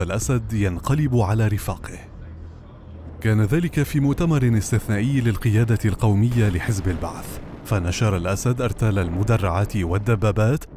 الأسد ينقلب على رفاقه. كان ذلك في مؤتمر استثنائي للقيادة القومية لحزب البعث، فنشر الأسد أرتال المدرعات والدبابات